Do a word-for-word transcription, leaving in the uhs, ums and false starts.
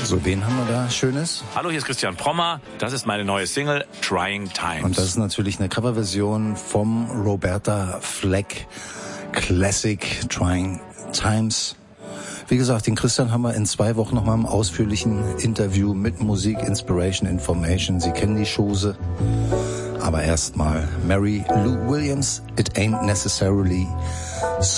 So, wen haben wir da Schönes? Hallo, hier ist Christian Prommer. Das ist meine neue Single, Trying Times. Und das ist natürlich eine Coverversion vom Roberta Fleck Classic Trying Times. Wie gesagt, den Christian haben wir in zwei Wochen nochmal im ausführlichen Interview mit Musik, Inspiration, Information. Sie kennen die Chose. Aber erstmal Mary Lou Williams, It Ain't Necessarily